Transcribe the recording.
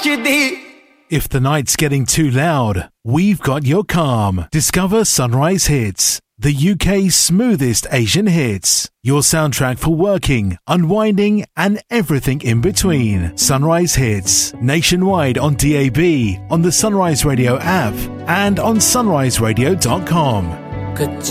If the night's getting too loud, we've got your calm. Discover Sunrise Hits, the UK's smoothest Asian hits. Your soundtrack for working, unwinding, and everything in between. Sunrise Hits, nationwide on DAB, on the Sunrise Radio app, and on sunriseradio.com. Good